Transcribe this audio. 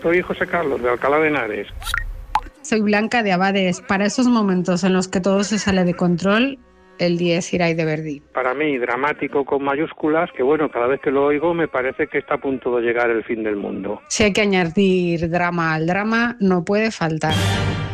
Soy José Carlos, de Alcalá de Henares. Soy Blanca, de Abades. Para esos momentos en los que todo se sale de control, el Dies Irae de Verdi. Para mí, dramático con mayúsculas, que bueno, cada vez que lo oigo me parece que está a punto de llegar el fin del mundo. Si hay que añadir drama al drama, no puede faltar.